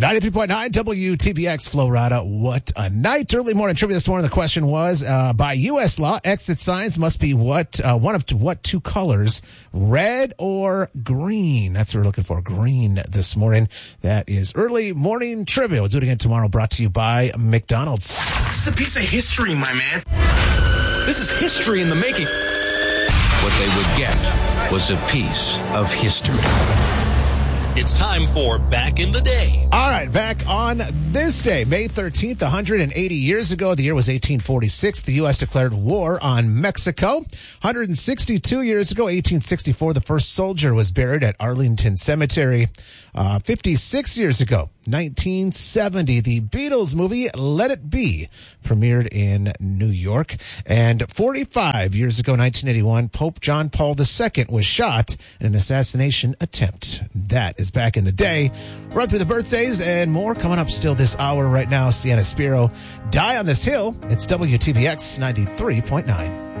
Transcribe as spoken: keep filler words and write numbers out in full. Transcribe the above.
ninety-three point nine W T B X Florida. What a night. Early morning trivia this morning. The question was, uh, by U S law, exit signs must be what, uh, one of t- what two colors? Red or green? That's what we're looking for. Green this morning. That is early morning trivia. We'll do it again tomorrow. Brought to you by McDonald's. This is a piece of history, my man. This is history in the making. What they would get was a piece of history. It's time for Back in the Day. All right, back on this day, May thirteenth, one hundred eighty years ago, the year was eighteen forty-six, the U S declared war on Mexico. one hundred sixty-two years ago, eighteen sixty-four, the first soldier was buried at Arlington Cemetery. Uh, fifty-six years ago, nineteen seventy, the Beatles movie Let It Be premiered in New York. And forty-five years ago, nineteen eighty-one, Pope John Paul the Second was shot in an assassination attempt. That is back in the day. Run through the birthdays and more coming up still this hour right now. Sienna Spiro, Die on This Hill. It's W T B X ninety-three point nine.